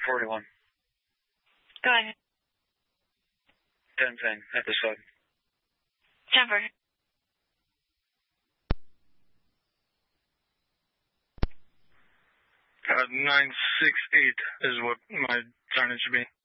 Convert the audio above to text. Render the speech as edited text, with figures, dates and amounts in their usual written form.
41. Go ahead. 10-10, episode. Jumper. 968 is what my signage should be.